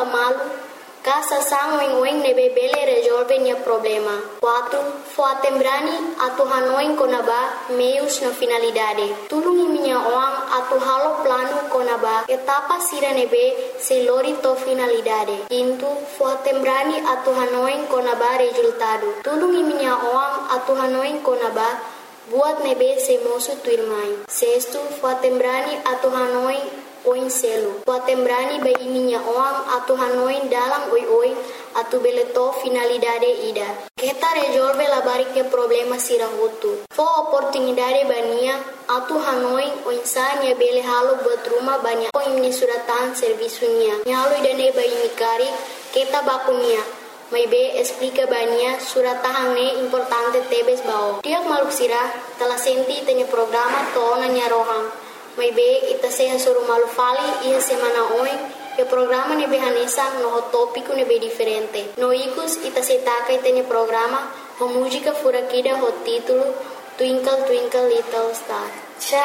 tá malu, casa sangue nebe bele resolve nia problema. 4. Foatembrani atu hanoin konaba meios na finalidade. Tulungi minha oang atu halo plano konaba etapa sira nebe se lori to finalidade. 5. Foatembrani atu hanoin konaba resultado. Tulungi minha oang atu hanoin konaba buat nebe se mosu tuirmai. 6. Foatembrani atu hanoin oin selo. Foatembrani bai minha oang atu hanoin dalam oi atu beleto finalidade ida. Kita resolve la bariknya problema sirahutu. Fo oportunidade bania atu hanoin oinsanya bele halo buat rumah banyak ko imni suratan servisunya. Nyalo idane bai mikari kita bakunia. Mai be explica bania suratahang ne importante tebes bao. Tiap maluk sirah telah senti tanya programa to nanya rohang. Mai be ita seha suruh malu fali ia semana oin e programa nebe hanesa no tópico nebe diferente. No ikus ita setaka itanya programa ho música furakida ho título Twinkle Twinkle Little Star.